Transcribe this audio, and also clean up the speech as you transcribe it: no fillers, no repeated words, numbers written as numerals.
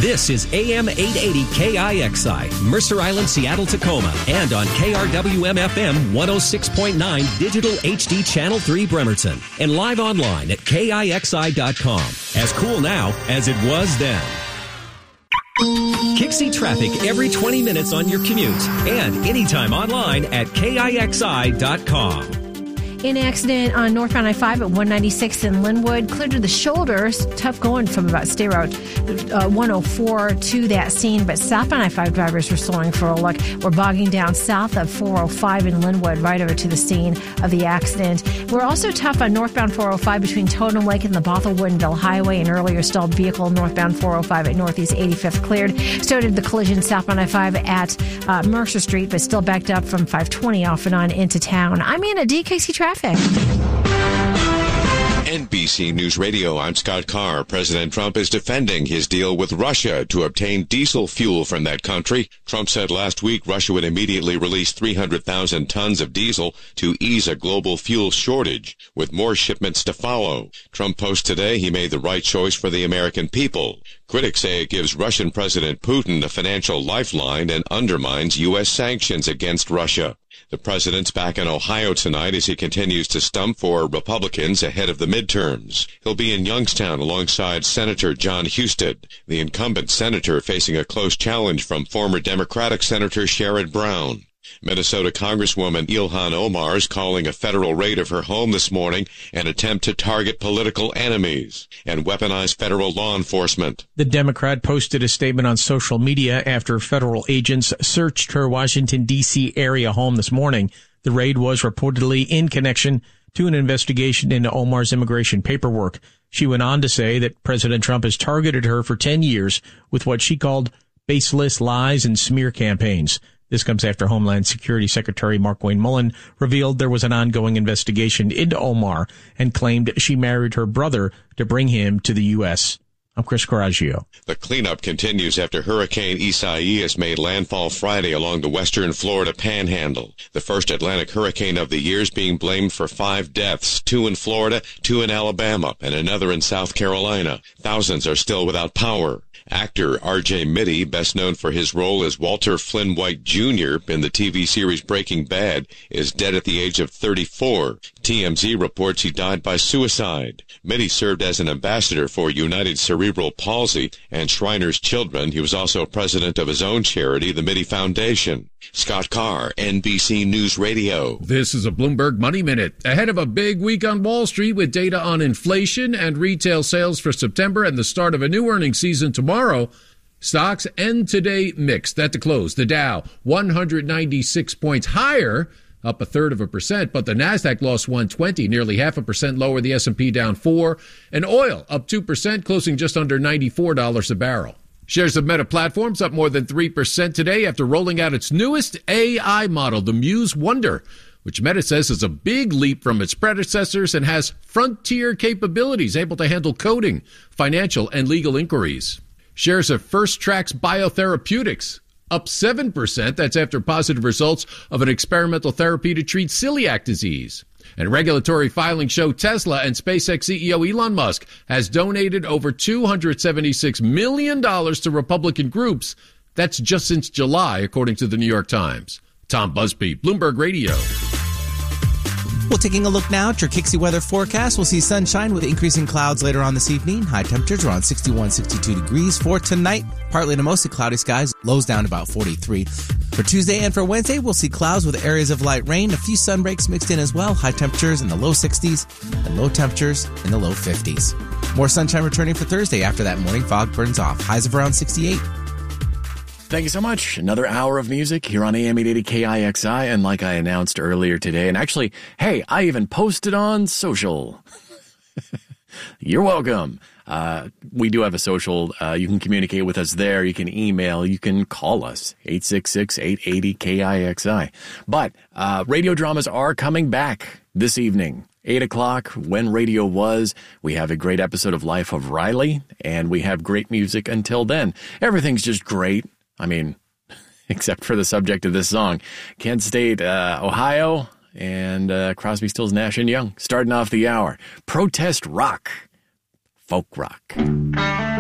This is AM 880 KIXI, Mercer Island, Seattle, Tacoma, and on KRWM-FM 106.9 Digital HD Channel 3 Bremerton, and live online at KIXI.com. As cool now as it was then. Kixie traffic every 20 minutes on your commute and anytime online at KIXI.com. An accident on northbound I-5 at 196 in Linwood. Clear to the shoulders. Tough going from about State Road 104 to that scene. But southbound I-5 drivers were slowing for a look. We're bogging down south of 405 in Linwood, right over to the scene of the accident. We're also tough on northbound 405 between Totem Lake and the Bothell-Woodinville Highway. An earlier stalled vehicle northbound 405 at Northeast 85th cleared. So did the collision southbound I-5 at Mercer Street, but still backed up from 520 off and on into town. I'm in a DKC traffic. NBC News Radio, I'm Scott Carr. President Trump is defending his deal with Russia to obtain diesel fuel from that country. Trump said last week Russia would immediately release 300,000 tons of diesel to ease a global fuel shortage, with more shipments to follow. Trump posts today he made the right choice for the American people. Critics say it gives Russian President Putin a financial lifeline and undermines U.S. sanctions against Russia. The president's back in Ohio tonight as he continues to stump for Republicans ahead of the midterms. He'll be in Youngstown alongside Senator John Husted, the incumbent senator facing a close challenge from former Democratic Senator Sherrod Brown. Minnesota Congresswoman Ilhan Omar is calling a federal raid of her home this morning an attempt to target political enemies and weaponize federal law enforcement. The Democrat posted a statement on social media after federal agents searched her Washington, D.C. area home this morning. The raid was reportedly in connection to an investigation into Omar's immigration paperwork. She went on to say that President Trump has targeted her for 10 years with what she called baseless lies and smear campaigns. This comes after Homeland Security Secretary Markwayne Mullin revealed there was an ongoing investigation into Omar and claimed she married her brother to bring him to the U.S. I'm Chris Coraggio. The cleanup continues after Hurricane Isaias made landfall Friday along the western Florida panhandle. The first Atlantic hurricane of the year is being blamed for 5 deaths, 2 in Florida, 2 in Alabama, and another in South Carolina. Thousands are still without power. Actor R.J. Mitte, best known for his role as Walter Flynn White Jr. in the TV series Breaking Bad, is dead at the age of 34. TMZ reports he died by suicide. Mitte served as an ambassador for United Cerebral Palsy and Shriners Children. He was also president of his own charity, the Mitte Foundation. Scott Carr, NBC News Radio. This is a Bloomberg Money Minute. Ahead of a big week on Wall Street with data on inflation and retail sales for September and the start of a new earnings season tomorrow, stocks end today mixed. At the close, the Dow 196 points higher, up 0.33%, but the Nasdaq lost 120, nearly 0.5% lower. The S&P down 4, and oil up 2%, closing just under $94 a barrel. Shares of Meta Platforms up more than 3% today after rolling out its newest AI model, the Muse Wonder, which Meta says is a big leap from its predecessors and has frontier capabilities able to handle coding, financial, and legal inquiries. Shares of First Tracks Biotherapeutics up 7%. That's after positive results of an experimental therapy to treat celiac disease. And regulatory filings show Tesla and SpaceX CEO Elon Musk has donated over $276 million to Republican groups. That's just since July, according to the New York Times. Tom Busby, Bloomberg Radio. Well, taking a look now at your Kixie weather forecast, we'll see sunshine with increasing clouds later on this evening. High temperatures around 61, 62 degrees for tonight. Partly to mostly cloudy skies, lows down to about 43. For Tuesday and for Wednesday, we'll see clouds with areas of light rain, a few sun breaks mixed in as well. High temperatures in the low 60s and low temperatures in the low 50s. More sunshine returning for Thursday. After that morning fog burns off. Highs of around 68. Thank you so much. Another hour of music here on AM 880 KIXI. And like I announced earlier today, and actually, hey, I even posted on social. You're welcome. We do have a social. You can communicate with us there. You can email. You can call us, 866-880-KIXI. But radio dramas are coming back this evening. 8 o'clock, When Radio Was. We have a great episode of Life of Riley, and we have great music until then. Everything's just great. I mean, except for the subject of this song. Kent State, Ohio, and Crosby, Stills, Nash & Young. Starting off the hour. Protest rock. Folk rock.